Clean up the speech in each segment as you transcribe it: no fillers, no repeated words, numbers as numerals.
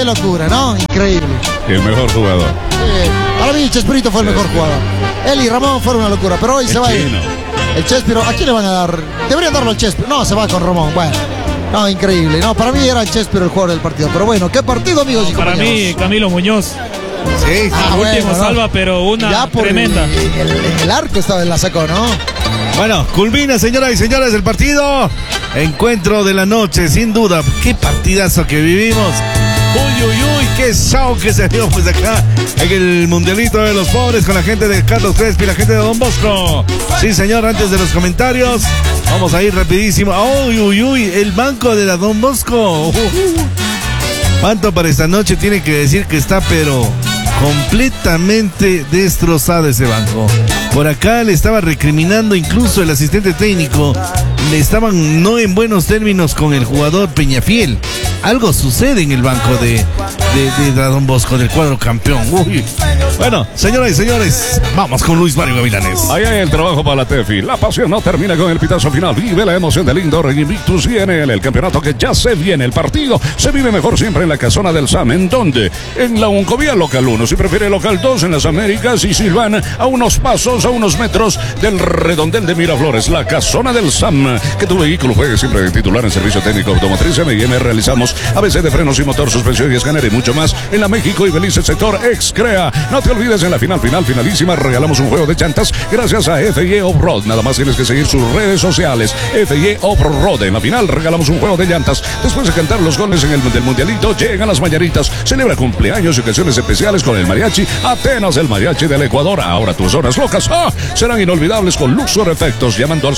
locura, ¿no? Increíble. El mejor jugador. Para mí Chespirito fue el mejor jugador. Él y Ramón fueron una locura, pero hoy se va a ir. El Chespiro, ¿a quién le van a dar? Deberían darlo al Chespiro. No, se va con Ramón. Bueno, no, increíble. No, para mí era el Chespiro el jugador del partido. Pero bueno, ¿qué partido, amigos y compañeros? Para mí, Camilo Muñoz. Sí, último salva, pero una tremenda. El arco estaba en la sacó, ¿no? Bueno, culmina, señoras y señores, el partido. Encuentro de la noche, sin duda. Qué partidazo que vivimos. Uy, uy, uy, qué show que se dio pues acá en el Mundialito de los Pobres con la gente de Carlos Crespi y la gente de Don Bosco. Sí, señor, antes de los comentarios, vamos a ir rapidísimo. Uy, uy, uy, el banco de la Don Bosco. ¿Cuánto para esta noche? Tiene que decir que está, pero completamente destrozado ese banco. Por acá le estaba recriminando incluso el asistente técnico. Le estaban no en buenos términos con el jugador Peñafiel. Algo sucede en el banco de Don Bosco, del cuadro campeón. Uy. Bueno, señoras y señores, vamos con Luis Mario Gavilanes. Ahí hay el trabajo para la Tefi. La pasión no termina con el pitazo final. Vive la emoción del Indoor en Invictus INL. El campeonato que ya se viene. El partido se vive mejor siempre en la casona del SAM. ¿En dónde? En la Uncovía Local 1. Si prefiere Local 2 en las Américas y Silván a unos pasos, a unos metros del redondel de Miraflores. La casona del SAM. Que tu vehículo juegue siempre de titular en servicio técnico automotriz. M&M realizamos ABC de frenos y motor, suspensión y escáner y mucho más en la México y Belice sector Excrea. No te olvides, en la finalísima regalamos un juego de llantas gracias a FY Off-Road. Nada más tienes que seguir sus redes sociales. FY Off-Road. En la final regalamos un juego de llantas. Después de cantar los goles en el del Mundialito, llegan las mañanitas. Celebra cumpleaños y ocasiones especiales con el mariachi Atenas, el mariachi del Ecuador. Ahora tus horas locas serán inolvidables con Luxor Efectos, llamando al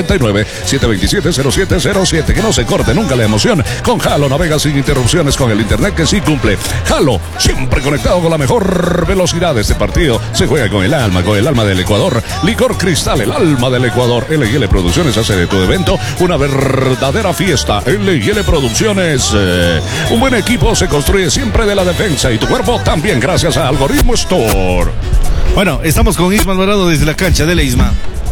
099-727-0707. Que no se corte nunca la emoción. Con Halo navega sin interrupciones con el internet que sí cumple. Halo, siempre conectado con la mejor velocidad. Este partido se juega con el alma del Ecuador. Licor Cristal, el alma del Ecuador. L&L Producciones hace de tu evento una verdadera fiesta. L&L Producciones, un buen equipo se construye siempre de la defensa y tu cuerpo también gracias a Algoritmo Store. Bueno, estamos con Isma Alvarado desde la cancha. Dele, Isma.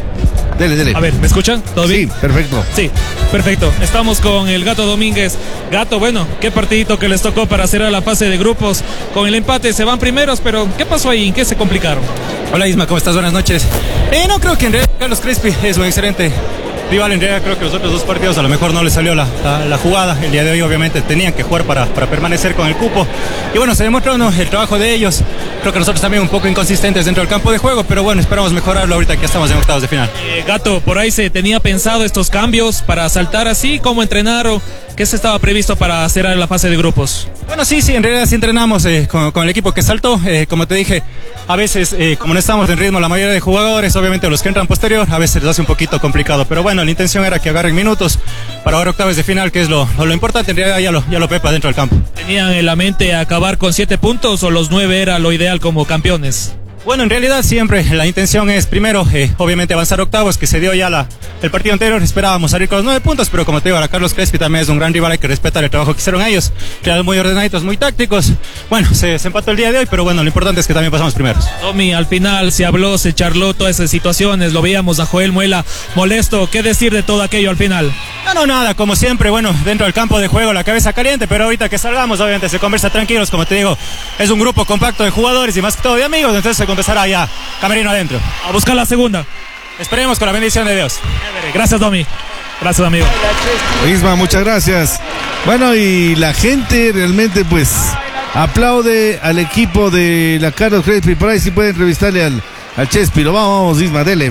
Dele. A ver, ¿me escuchan? ¿Todo bien? Sí, perfecto. Sí, perfecto. Estamos con el Gato Domínguez. Gato, bueno, qué partidito que les tocó para cerrar la fase de grupos. Con el empate se van primeros, pero ¿qué pasó ahí? ¿En qué se complicaron? Hola Isma, ¿cómo estás? Buenas noches. No creo que en realidad Carlos Crespi es un excelente rival. En realidad creo que los otros dos partidos a lo mejor no les salió la jugada. El día de hoy obviamente tenían que jugar para permanecer con el cupo. Y bueno, se demostró el trabajo de ellos. Creo que nosotros también un poco inconsistentes dentro del campo de juego, pero bueno, esperamos mejorarlo ahorita que estamos en octavos de final. Gato, por ahí se tenía pensado estos cambios para saltar así, ¿cómo entrenaron? ¿Qué se estaba previsto para cerrar la fase de grupos? Bueno, sí, en realidad sí entrenamos con el equipo que saltó. Como te dije, a veces, como no estamos en ritmo la mayoría de jugadores, obviamente los que entran posterior, a veces les hace un poquito complicado. Pero bueno, la intención era que agarren minutos para ahora octavos de final, que es lo importante. En realidad ya lo pepa dentro del campo. ¿Tenían en la mente acabar con 7 puntos o los 9 era lo ideal como campeones? Bueno, en realidad siempre la intención es primero, obviamente avanzar octavos, que se dio ya el partido anterior. Esperábamos salir con los 9 puntos, pero como te digo, ahora Carlos Crespi también es un gran rival, hay que respetar el trabajo que hicieron ellos. Quedaron muy ordenaditos, muy tácticos. Bueno, se empató el día de hoy, pero bueno, lo importante es que también pasamos primeros. Tommy, al final se habló, se charló todas esas situaciones, lo veíamos a Joel Muela molesto. ¿Qué decir de todo aquello al final? No, nada, como siempre, bueno, dentro del campo de juego la cabeza caliente, pero ahorita que salgamos, obviamente se conversa tranquilos, como te digo, es un grupo compacto de jugadores y más que todo de amigos, entonces se contestará ya camerino adentro. A buscar la segunda. Esperemos con la bendición de Dios. Gracias, Tommy. Gracias, amigo. Isma, muchas gracias. Bueno, y la gente realmente pues aplaude al equipo de la Carlos Crespi. Por ahí sí pueden entrevistarle al Chespiro. Vamos, Isma, dele.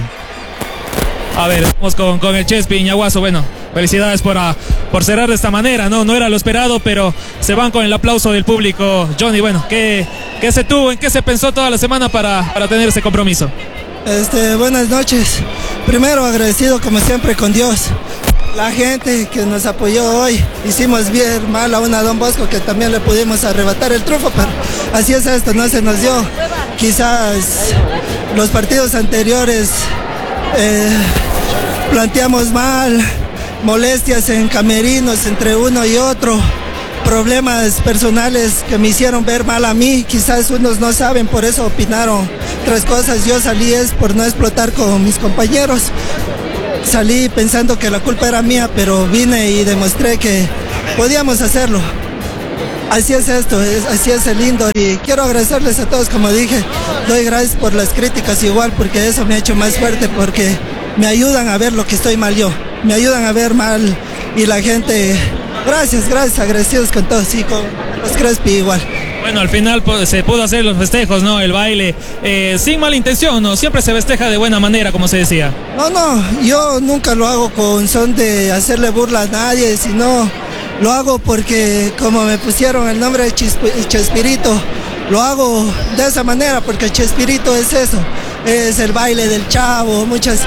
A ver, vamos con el Chespi Ñaguazo. Bueno, felicidades por cerrar de esta manera, no era lo esperado, pero se van con el aplauso del público. Johnny, bueno, ¿qué se tuvo, en qué se pensó toda la semana para tener ese compromiso? Buenas noches. Primero agradecido como siempre con Dios, la gente que nos apoyó hoy. Hicimos bien mal a una Don Bosco que también le pudimos arrebatar el triunfo, pero así es esto, no se nos dio. Quizás los partidos anteriores planteamos mal, molestias en camerinos entre uno y otro, problemas personales que me hicieron ver mal a mí. Quizás unos no saben, por eso opinaron 3 cosas. Yo salí es por no explotar con mis compañeros. Salí pensando que la culpa era mía, pero vine y demostré que podíamos hacerlo. Así es esto, así es el indoor y quiero agradecerles a todos, como dije, doy gracias por las críticas igual porque eso me ha hecho más fuerte porque me ayudan a ver lo que estoy mal yo, me ayudan a ver mal y la gente, gracias, agradecidos con todos y con los Crespi igual. Bueno, al final se pudo hacer los festejos, ¿no? El baile, sin mala intención, ¿no? Siempre se festeja de buena manera, como se decía. No, yo nunca lo hago con son de hacerle burla a nadie, sino lo hago porque como me pusieron el nombre de Chespirito, lo hago de esa manera porque Chespirito es eso, es el baile del chavo,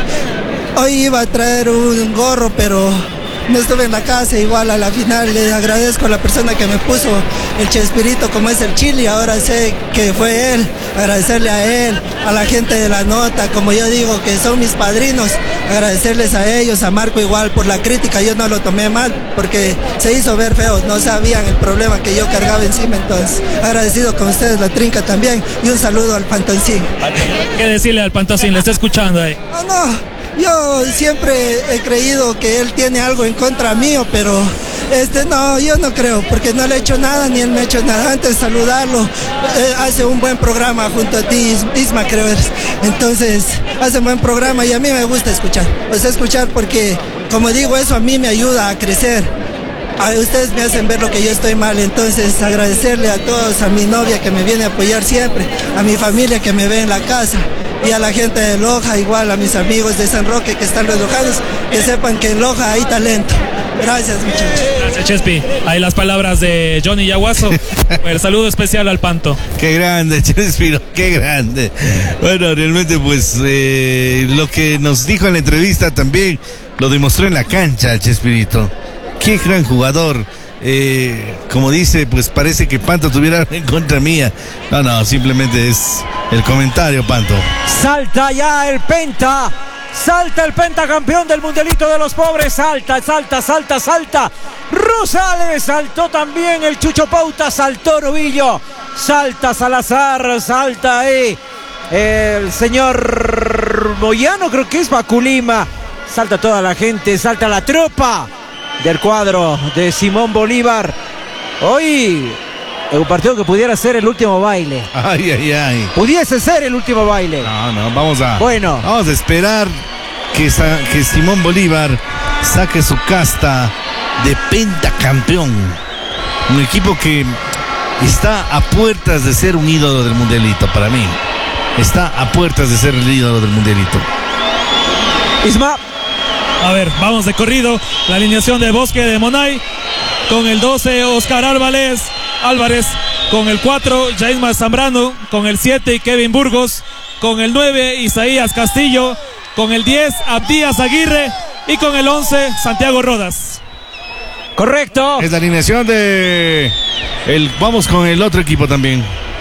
Hoy iba a traer un gorro, pero no estuve en la casa, igual a la final le agradezco a la persona que me puso el Chespirito como es el Chili, ahora sé que fue él, agradecerle a él, a la gente de la nota, como yo digo que son mis padrinos, agradecerles a ellos, a Marco igual por la crítica, yo no lo tomé mal porque se hizo ver feo, no sabían el problema que yo cargaba encima, entonces agradecido con ustedes, la trinca también y un saludo al Pantoncín. ¿Qué decirle al Pantoncín? Le está escuchando ahí. No. Yo siempre he creído que él tiene algo en contra mío, pero no, yo no creo, porque no le he hecho nada ni él me ha hecho nada. Antes de saludarlo, hace un buen programa junto a ti, Isma creo eres. Entonces, hace un buen programa y a mí me gusta escuchar. Escuchar porque, como digo, eso a mí me ayuda a crecer. Ustedes me hacen ver lo que yo estoy mal, entonces agradecerle a todos, a mi novia que me viene a apoyar siempre, a mi familia que me ve en la casa y a la gente de Loja, igual a mis amigos de San Roque que están enojados, que sepan que en Loja hay talento. Gracias, muchachos. Gracias, Chespi. Ahí las palabras de Johnny Yaguazo. El saludo especial al Panto. Qué grande, Chespiro, qué grande. Bueno, realmente pues lo que nos dijo en la entrevista también lo demostró en la cancha el Chespirito. Qué gran jugador. Como dice, pues parece que Panto tuviera en contra mía. No, simplemente es el comentario, Panto. Salta ya el Penta. Salta el pentacampeón del Mundialito de los Pobres. Salta. Rosales saltó también el Chucho Pauta. Saltó Novillo. Salta Salazar. Salta el señor Moyano, creo que es Baculima. Salta toda la gente. Salta la tropa del cuadro de Simón Bolívar. Hoy un partido que pudiera ser el último baile. Ay. Pudiese ser el último baile. No, vamos a esperar que Simón Bolívar saque su casta de pentacampeón. Un equipo que está a puertas de ser un ídolo del Mundialito, para mí. Está a puertas de ser el ídolo del Mundialito. Isma. A ver, vamos de corrido. La alineación de Bosque de Monay. Con el 12, Oscar Álvarez. Con el 4, Jaisma Zambrano. Con el 7, Kevin Burgos. Con el 9, Isaías Castillo. Con el 10, Abdías Aguirre. Y con el 11, Santiago Rodas. Correcto. Es la alineación de... Vamos con el otro equipo también.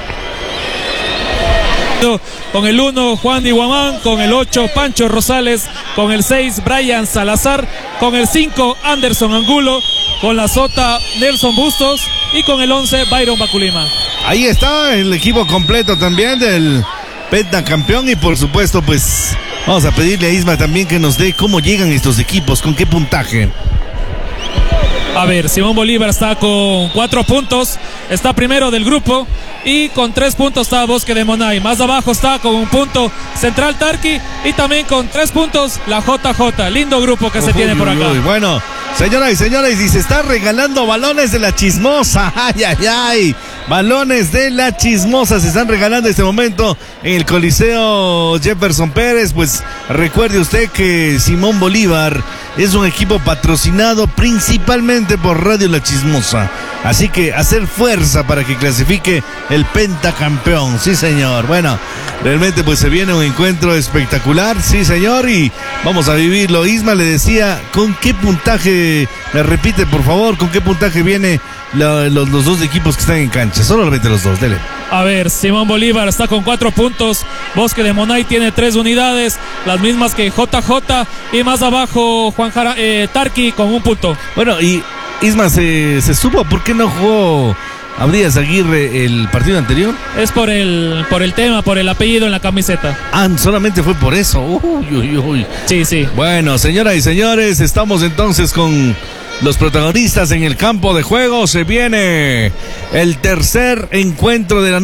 Con el 1, Juan Di Guamán. Con el 8, Pancho Rosales. Con el 6, Brian Salazar. Con el 5, Anderson Angulo. Con la sota, Nelson Bustos. Y con el 11, Byron Baculima. Ahí está el equipo completo también del pentacampeón. Y por supuesto, pues vamos a pedirle a Isma también que nos dé cómo llegan estos equipos, con qué puntaje. A ver, Simón Bolívar está con 4 puntos, está primero del grupo y con 3 puntos está Bosque de Monay. Más abajo está con 1 punto Central Tarqui y también con 3 puntos la JJ. Lindo grupo que se tiene por acá. Bueno, señoras y señores, y se está regalando balones de la chismosa. Ay. Balones de la chismosa se están regalando en este momento en el Coliseo Jefferson Pérez. Pues recuerde usted que Simón Bolívar es un equipo patrocinado principalmente por Radio La Chismosa. Así que hacer fuerza para que clasifique el pentacampeón. Sí, señor. Bueno, realmente pues se viene un encuentro espectacular. Sí, señor. Y vamos a vivirlo. Isma le decía, ¿con qué puntaje? Me repite, por favor, ¿con qué puntaje viene los dos equipos que están en cancha? Solamente los dos, dele. A ver, Simón Bolívar está con 4 puntos, Bosque de Monay tiene 3 unidades, las mismas que JJ, y más abajo Tarqui con 1 punto. Bueno, y Isma, ¿se supo por qué no jugó Abdías Aguirre el partido anterior? Es por el tema, por el apellido en la camiseta. Solamente fue por eso. Uy. Sí. Bueno, señoras y señores, estamos entonces con los protagonistas en el campo de juego. Se viene el tercer encuentro de la